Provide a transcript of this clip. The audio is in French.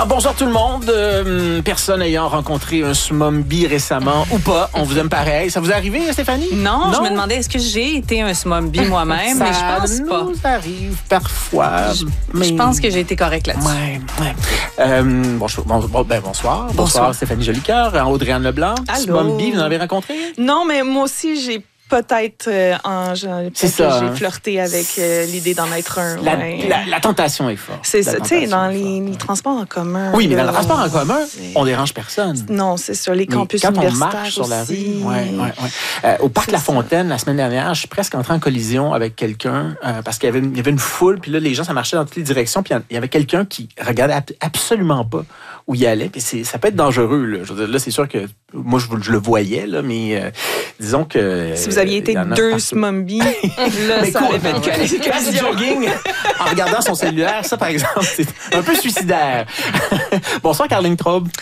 Alors, bonsoir tout le monde. Personne ayant rencontré un smumby récemment ou pas, on vous aime pareil. Ça vous est arrivé, Stéphanie? Non, je me demandais, est-ce que j'ai été un smumby moi-même? Mais je pense pas. Ça nous arrive parfois. Je pense que j'ai été correcte là-dessus. Bonsoir. Bonsoir, Stéphanie Jolicoeur, Audrey-Anne Leblanc. Allô. Smumby, vous en avez rencontré? Non, mais moi aussi, j'ai peut-être j'ai flirté avec l'idée d'en être un. La tentation est forte. C'est ça, tu sais, dans les transports en commun. Oui, mais dans le transport en commun, on dérange personne. Non, c'est sur les campus quand universitaires on marche sur la aussi. rue, au parc La Fontaine, la semaine dernière, je suis presque entré en collision avec quelqu'un parce qu'il y avait une foule, puis là, les gens, ça marchait dans toutes les directions, puis il y avait quelqu'un qui regardait absolument pas où il allait, puis ça peut être dangereux. Là, je veux dire, là c'est sûr que moi, je le voyais, là, mais disons que... Si vous aviez été deux smumbies, là, ça aurait fait une qualification. Du jogging en regardant son cellulaire, ça, par exemple, c'est un peu suicidaire. Bonsoir, Caroline Traub.